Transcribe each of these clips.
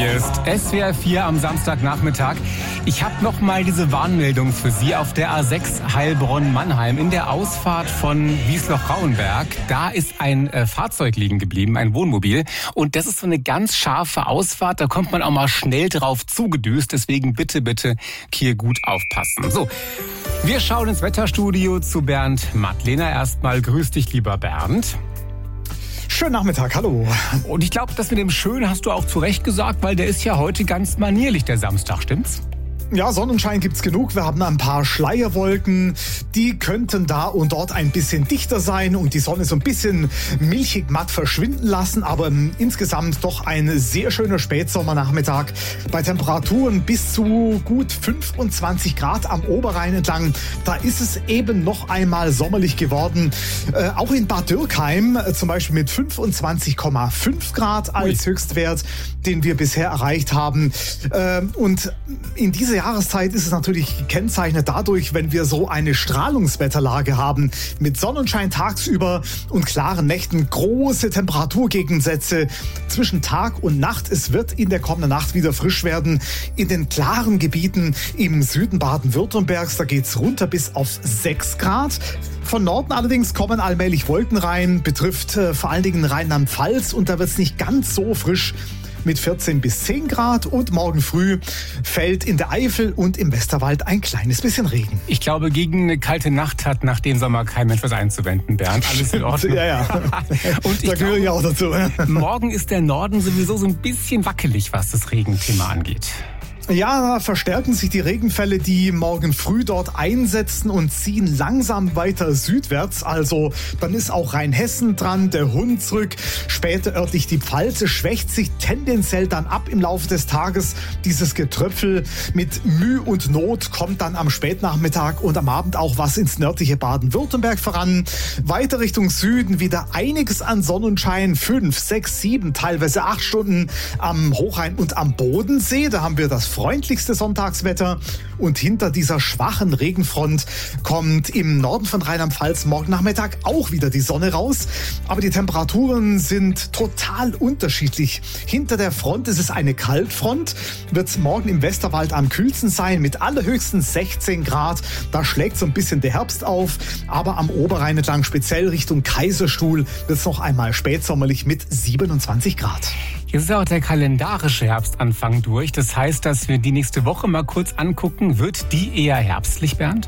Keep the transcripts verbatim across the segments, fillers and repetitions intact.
Hier ist S W R vier am Samstagnachmittag. Ich habe noch mal diese Warnmeldung für Sie auf der A sechs Heilbronn-Mannheim in der Ausfahrt von Wiesloch-Rauenberg. Da ist ein äh, Fahrzeug liegen geblieben, ein Wohnmobil. Und das ist so eine ganz scharfe Ausfahrt. Da kommt man auch mal schnell drauf zugedüst. Deswegen bitte, bitte hier gut aufpassen. So, wir schauen ins Wetterstudio zu Bernd Madlener. Erstmal grüß dich, lieber Bernd. Schönen Nachmittag, hallo. Und ich glaube, das mit dem Schön hast du auch zu Recht gesagt, weil der ist ja heute ganz manierlich, der Samstag, stimmt's? Ja, Sonnenschein gibt's genug. Wir haben ein paar Schleierwolken. Die könnten da und dort ein bisschen dichter sein und die Sonne so ein bisschen milchig matt verschwinden lassen. Aber insgesamt doch ein sehr schöner Spätsommernachmittag bei Temperaturen bis zu gut fünfundzwanzig Grad am Oberrhein entlang. Da ist es eben noch einmal sommerlich geworden. Äh, auch in Bad Dürkheim äh, zum Beispiel mit fünfundzwanzig Komma fünf Grad als Ui. Höchstwert, den wir bisher erreicht haben. Äh, und in dieser Jahreszeit ist es natürlich gekennzeichnet dadurch, wenn wir so eine Strahlungswetterlage haben mit Sonnenschein tagsüber und klaren Nächten, große Temperaturgegensätze zwischen Tag und Nacht. Es wird in der kommenden Nacht wieder frisch werden. In den klaren Gebieten im Süden Baden-Württembergs, da geht's runter bis auf sechs Grad. Von Norden allerdings kommen allmählich Wolken rein, betrifft äh, vor allen Dingen Rheinland-Pfalz und da wird's nicht ganz so frisch mit vierzehn bis zehn Grad und morgen früh fällt in der Eifel und im Westerwald ein kleines bisschen Regen. Ich glaube, gegen eine kalte Nacht hat nach dem Sommer kein Mensch was einzuwenden, Bernd. Alles in Ordnung. Ja, ja. Und ich da gehöre ich auch dazu. Morgen ist der Norden sowieso so ein bisschen wackelig, was das Regenthema angeht. Ja, da verstärken sich die Regenfälle, die morgen früh dort einsetzen und ziehen langsam weiter südwärts. Also dann ist auch Rheinhessen dran, der Hunsrück, später örtlich die Pfalz. Es schwächt sich tendenziell dann ab im Laufe des Tages. Dieses Getröpfel mit Mühe und Not kommt dann am Spätnachmittag und am Abend auch was ins nördliche Baden-Württemberg voran. Weiter Richtung Süden wieder einiges an Sonnenschein. Fünf, sechs, sieben, teilweise acht Stunden am Hochrhein und am Bodensee. Da haben wir das freundlichste Sonntagswetter und hinter dieser schwachen Regenfront kommt im Norden von Rheinland-Pfalz morgen Nachmittag auch wieder die Sonne raus. Aber die Temperaturen sind total unterschiedlich. Hinter der Front ist es eine Kaltfront, wird es morgen im Westerwald am kühlsten sein mit allerhöchstens sechzehn Grad. Da schlägt so ein bisschen der Herbst auf, aber am Oberrhein entlang, speziell Richtung Kaiserstuhl, wird es noch einmal spätsommerlich mit siebenundzwanzig Grad. Jetzt ist auch der kalendarische Herbstanfang durch. Das heißt, dass wir die nächste Woche mal kurz angucken. Wird die eher herbstlich, Bernd?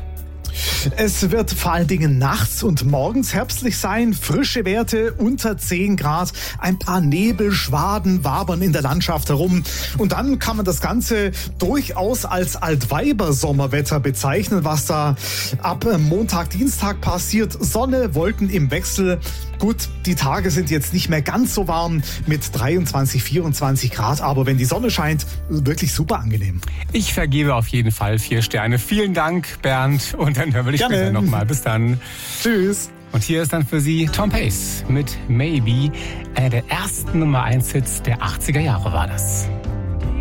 Es wird vor allen Dingen nachts und morgens herbstlich sein. Frische Werte unter zehn Grad. Ein paar Nebelschwaden wabern in der Landschaft herum. Und dann kann man das Ganze durchaus als Altweiber-Sommerwetter bezeichnen, was da ab Montag, Dienstag passiert. Sonne, Wolken im Wechsel. Gut, die Tage sind jetzt nicht mehr ganz so warm mit dreiundzwanzig, vierundzwanzig Grad. Aber wenn die Sonne scheint, wirklich super angenehm. Ich vergebe auf jeden Fall vier Sterne. Vielen Dank, Bernd. Und dann hören wir dich Gerne. später nochmal. Bis dann. Tschüss. Und hier ist dann für Sie Tom Pace mit Maybe. Einer der ersten Nummer eins Hits der achtziger Jahre war das.